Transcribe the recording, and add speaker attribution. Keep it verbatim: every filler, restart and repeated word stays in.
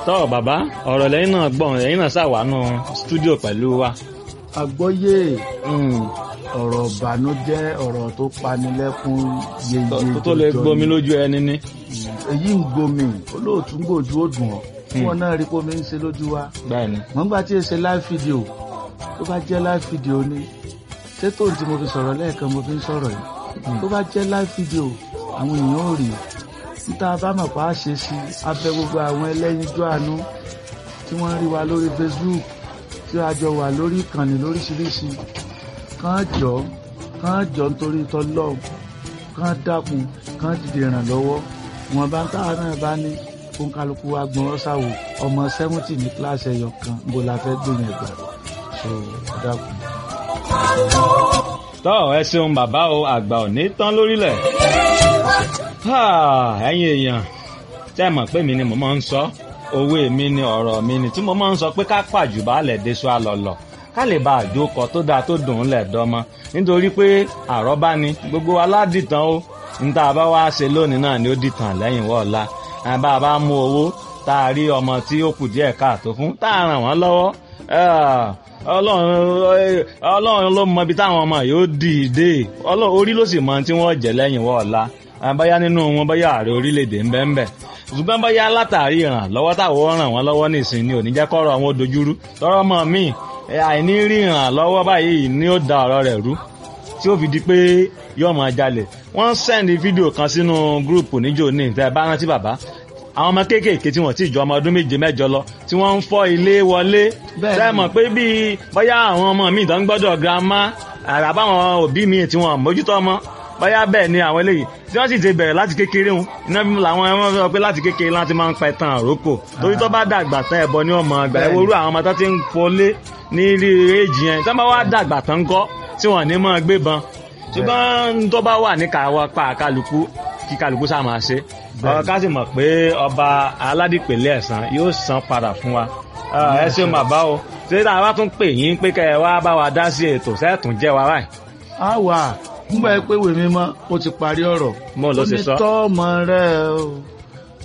Speaker 1: tọ́ bàbá ọ̀rọ̀ lẹ́yìn náà gbọ̀n lẹ́yìn náà ṣàwánú stúdíò pẹ̀lú wa.
Speaker 2: àgbọ́yé ọ̀rọ̀ ìbànújẹ́ ọ̀rọ̀ tó panilẹ́kún yeye
Speaker 1: tó lè gbomi lójú ẹni ní.
Speaker 2: èyí ń gbomi olóòtú ń gbòjú ó dùn ọ́ wọn náà rí pómi ń ṣe lójú wa.
Speaker 1: bẹ́ẹ̀ni.
Speaker 2: mọ̀ nígbà tí èsè live video tó bá jẹ́ live video ni ṣé tó ń tí mo fi sọ̀rọ̀ lẹ́ẹ̀kan mo fi ń sọ̀rọ̀ yìí tó bá jẹ́ live video àwọn èèyàn ò rí níta bá mọ̀ pa á ṣe sí abẹ́ gbogbo àwọn ẹlẹ́yinjú àánú tí wọ́n rí wa lórí Facebook tí a jọ wà lórí ìkànnì lóríṣiríṣi kàn jọ kàn jọ nítorí tọ́lọ́ kàn dákun kàn dìde ìrànlọ́wọ́ wọn bá ń táwọn náà bá ní fún kálukú wa gbọ́n ọ́sàwò ọmọ sẹ́wọ́ntì ní kíláàsì ẹ̀yọ kan bó la fẹ́ gbìyànjú ẹ̀gbà so dákun.
Speaker 1: tọ́ ẹ ṣeun bàbá o àgbà ò ní tán lórílẹ̀. ẹ̀yin èèyàn tẹ́ mọ̀ pé mi ni mo máa ń sọ òwe mi ni ọ̀rọ̀ mi ni tí mo máa ń sọ pé ká pàjù baálẹ̀ déṣọ àlọ́lọ̀ ká lè bá àjókọ tó dáa tó dùn ún lẹ̀ dọ́mọ nítorí pé àrọ́bá ni gbogbo aládìtàn ó níta bá wá ṣe lónìí náà ni ó dìtàn lẹ́yìn wọ́ọ̀la bá a bá mú owó tá a rí ọmọ tí ó kù díẹ̀ káàtó fún tá a ràn wọ́n lọ́wọ́ ọlọ́run ló mọ ibi táwọn ọmọ yóò dìde orí ló sì mọ tí wọ́n jẹ́ lẹ́yìn wọ́ọ̀la báyá nínú wọn báyá ààrẹ orílẹ̀-èdè ń bẹ ń bẹ ṣùgbọ́n báyá látàrí ìrànlọ́wọ́ táwọn ràn wọ́n lọ́wọ́ nìsín ni ò ní jẹ́ kọ́rọ̀ àwọn dojúrú tọ́rọ́ mọ́ míì àìní rí ìrànlọ́wọ́ báyìí ni ó da ọ̀rọ̀ rẹ̀ rú tí ó fi di pé yóò máa jalè wọ́n sẹ́ndì fídíò kan sínú gúrùpù níjó ní ìtẹ́ bá rántí bàbá àwọn ọmọ kéékèèké tí wọ́n ti jọ ọmọ ọdún méje mẹ́jọ lọ tí wọ́n ń fọ́ ilé wọlé sẹ́mọ̀ pé bíi bóyá àwọn ọmọ míì tó ń gbọ́dọ̀ girama àràbáwọn òbí míì tí wọ́n mójútó ọmọ bóyá bẹ́ẹ̀ ni àwọn eléyìí tí wọ́n sì ti bẹ̀rẹ̀ láti kékeré wọn iná bí làwọn ẹ̀wọ̀n sọ pé láti kékeré láti máa ń pa ẹ̀tàn àrókò torí tó bá dàgbà tán ẹ̀bọ ní ọmọ àgbà ẹ̀wòrú àwọn ọmọ tó ti ń fọlé ní ilé èjì yẹn tó bá wá dàgbà tán kọ́ tí wọ́n ní máa gbébọn ṣùgbọ́n tó bá wà ní káwọ́ pa kálukú kí kálukú sá máa ṣe ọ̀rọ̀ ká sì mọ̀ pé ọba aládìpẹ̀lẹ̀ ẹ̀san yóò san padà fún wa ẹ ṣeun bàbá o ṣé tá a bá tún pè yín pé kẹ́ ẹ wá bá wa dá sí ètò sẹ́ẹ̀tún jẹ́ wa báyìí.
Speaker 2: a wà nígbà pé wèmí mọ́ ó ti parí ọ̀rọ̀
Speaker 1: mo ló ṣe sọ
Speaker 2: ó ní tọ́ ọmọ rẹ o